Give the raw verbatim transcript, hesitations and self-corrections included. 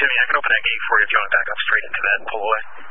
Jimmy, I can open that gate for you if you want to back up straight into that and pull away.